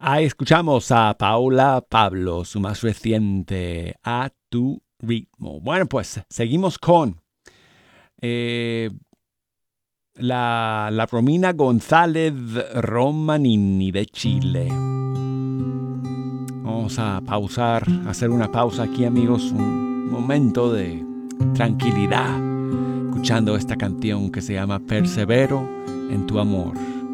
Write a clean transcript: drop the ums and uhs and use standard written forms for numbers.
Ahí escuchamos a Paula Pablo, su más reciente, A Tu Ritmo. Bueno, pues seguimos con la Romina González Romanini de Chile. Vamos a pausar, hacer una pausa aquí, amigos, un momento de tranquilidad, escuchando esta canción que se llama Persevero en tu amor.